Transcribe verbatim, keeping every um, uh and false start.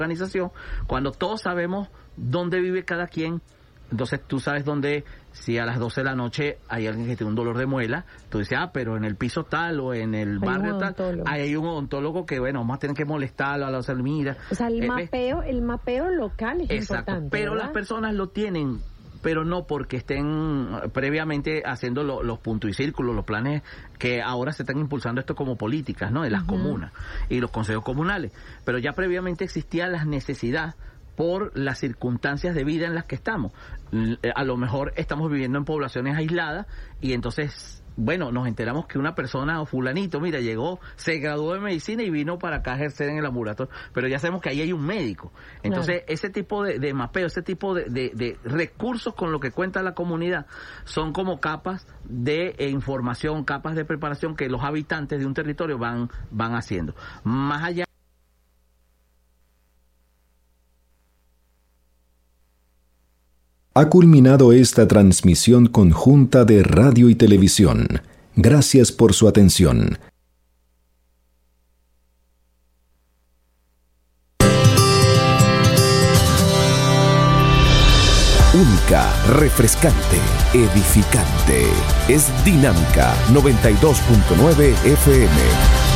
organización, cuando todos sabemos dónde vive cada quien. Entonces tú sabes dónde, si a las doce de la noche hay alguien que tiene un dolor de muela, tú dices, ah, pero en el piso tal o en el barrio tal, ahí hay un odontólogo que, bueno, vamos a tener que molestarlo, a la mira. O sea, el eh, mapeo, el mapeo local es exacto, importante, pero ¿verdad? Las personas lo tienen, pero no porque estén previamente haciendo lo, los puntos y círculos, los planes que ahora se están impulsando esto como políticas, ¿no? De las uh-huh. comunas y los consejos comunales. Pero ya previamente existía la necesidad por las circunstancias de vida en las que estamos. A lo mejor estamos viviendo en poblaciones aisladas y entonces, bueno, nos enteramos que una persona o fulanito, mira, llegó, se graduó de medicina y vino para acá a ejercer en el ambulatorio, pero ya sabemos que ahí hay un médico. Entonces, claro. ese tipo de, de mapeo, ese tipo de, de, de recursos con lo que cuenta la comunidad son como capas de eh, información, capas de preparación que los habitantes de un territorio van, van haciendo. Más allá Ha culminado esta transmisión conjunta de radio y televisión. Gracias por su atención. Única, refrescante, edificante. Es Dinámica noventa y dos punto nueve F M.